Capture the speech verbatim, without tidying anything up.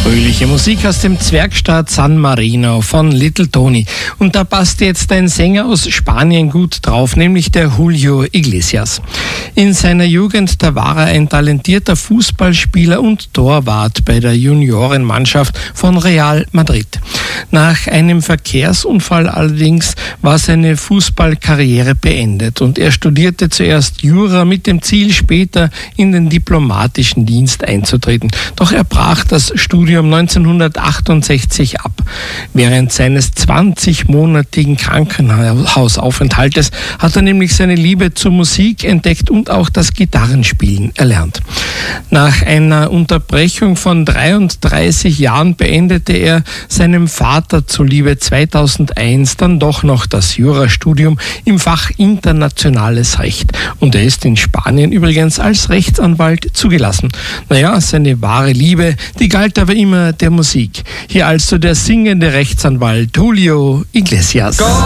Fröhliche Musik aus dem Zwergstaat San Marino von Little Tony. Und da passt jetzt ein Sänger aus Spanien gut drauf, nämlich der Julio Iglesias. In seiner Jugend, da war er ein talentierter Fußballspieler und Torwart bei der Juniorenmannschaft von Real Madrid. Nach einem Verkehrsunfall allerdings war seine Fußballkarriere beendet und er studierte zuerst Jura mit dem Ziel, später in den diplomatischen Dienst einzutreten. Doch er brach das Studium neunzehnhundertachtundsechzig ab. Während seines zwanzigmonatigen Krankenhausaufenthaltes hat er nämlich seine Liebe zur Musik entdeckt und auch das Gitarrenspielen erlernt. Nach einer Unterbrechung von dreiunddreißig Jahren beendete er seinem Vater zuliebe zweitausendeins dann doch noch das Jurastudium im Fach Internationales Recht. Und er ist in Spanien übrigens als Rechtsanwalt zugelassen. Naja, seine wahre Liebe, die galt aber immer der Musik. Hier also der singende Rechtsanwalt Julio Iglesias.